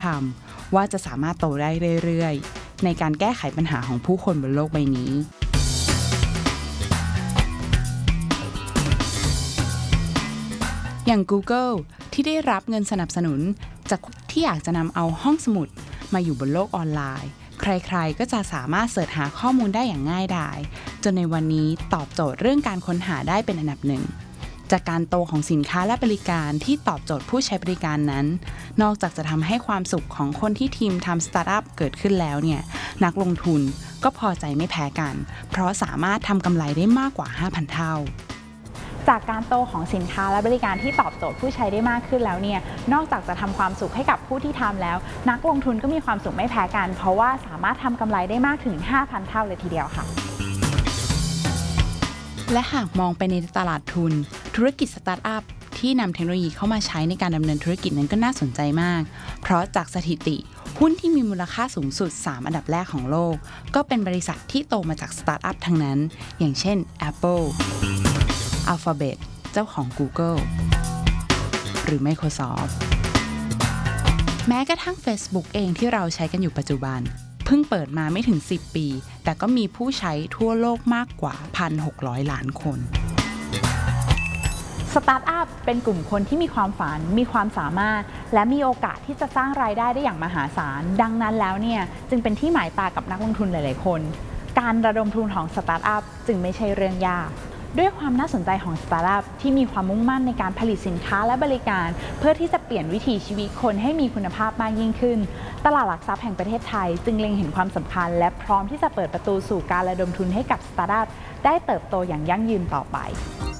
ทำว่าจะสามารถโตได้เรื่อยๆในการแก้ไขปัญหาของผู้คนบนโลกใบนี้อย่าง Google ที่ได้รับเงินสนับสนุนจากที่อยากจะนำเอาห้องสมุดมาอยู่บนโลกออนไลน์ใครๆก็จะสามารถเสิร์ชหาข้อมูลได้อย่างง่ายดายจนในวันนี้ตอบโจทย์เรื่องการค้นหาได้เป็นอันดับหนึ่งจากการโตของสินค้าและบริการที่ตอบโจทย์ผู้ใช้บริการนั้นนอกจากจะทำให้ความสุขของคนที่ทีมทำสตาร์ทอัพเกิดขึ้นแล้วเนี่ยนักลงทุนก็พอใจไม่แพ้กันเพราะสามารถทำกำไรได้มากกว่า 5,000 เท่าจากการโตของสินค้าและบริการที่ตอบโจทย์ผู้ใช้ได้มากขึ้นแล้วเนี่ยนอกจากจะทำความสุขให้กับผู้ที่ทำแล้วนักลงทุนก็มีความสุขไม่แพ้กันเพราะว่าสามารถทำกำไรได้มากถึง 5,000 เท่าเลยทีเดียวค่ะและหากมองไปในตลาดทุนธุรกิจสตาร์ทอัพที่นำเทคโนโลยีเข้ามาใช้ในการดำเนินธุรกิจนั้นก็น่าสนใจมากเพราะจากสถิติหุ้นที่มีมูลค่าสูงสุด3อันดับแรกของโลกก็เป็นบริษัทที่โตมาจากสตาร์ทอัพทั้งนั้นอย่างเช่น Apple Alphabet เจ้าของ Google หรือ Microsoft แม้กระทั่ง Facebook เองที่เราใช้กันอยู่ปัจจุบันเพิ่งเปิดมาไม่ถึง10ปีแต่ก็มีผู้ใช้ทั่วโลกมากกว่า 1,600 ล้านคนสตาร์ทอัพเป็นกลุ่มคนที่มีความฝันมีความสามารถและมีโอกาสที่จะสร้างรายได้ได้อย่างมหาศาลดังนั้นแล้วเนี่ยจึงเป็นที่หมายตากับนักลงทุนหลายๆคนการระดมทุนของสตาร์ทอัพจึงไม่ใช่เรื่องยากด้วยความน่าสนใจของสตาร์ทอัพที่มีความมุ่งมั่นในการผลิตสินค้าและบริการเพื่อที่จะเปลี่ยนวิถีชีวิตคนให้มีคุณภาพมากยิ่งขึ้นตลาดหลักทรัพย์แห่งประเทศไทยจึงเล็งเห็นความสำคัญและพร้อมที่จะเปิดประตูสู่การระดมทุนให้กับสตาร์ทอัพได้เติบโตอย่างยั่งยืนต่อไป